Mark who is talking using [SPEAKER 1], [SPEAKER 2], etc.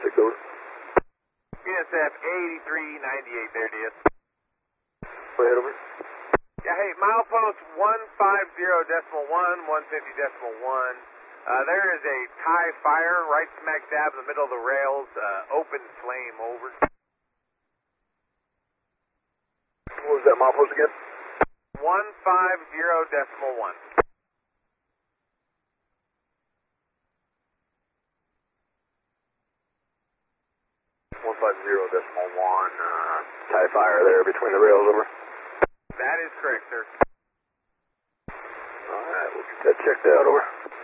[SPEAKER 1] 6 over.
[SPEAKER 2] USF 8398 there, DS.
[SPEAKER 1] Go ahead, over.
[SPEAKER 2] Yeah, hey, milepost 150.1, 150.1. There is a TIE fire right smack dab in the middle of the rails, open flame, over.
[SPEAKER 1] What was that milepost again?
[SPEAKER 2] 150.1.
[SPEAKER 1] 150.1, TIE fire there between the rails, over.
[SPEAKER 2] That is correct, sir.
[SPEAKER 1] Alright, we'll get that checked out, over.